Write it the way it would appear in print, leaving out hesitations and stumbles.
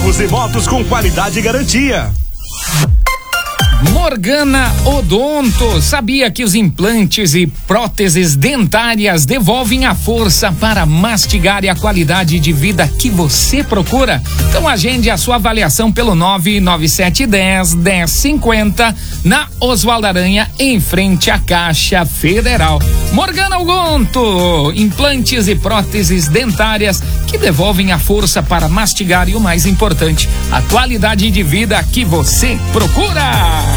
carros e motos com qualidade e garantia. Morgana Odonto. Sabia que os implantes e próteses dentárias devolvem a força para mastigar e a qualidade de vida que você procura? Então agende a sua avaliação pelo 99710-1050 na Oswaldo Aranha, em frente à Caixa Federal. Morgana Odonto, implantes e próteses dentárias que devolvem a força para mastigar e, o mais importante, a qualidade de vida que você procura.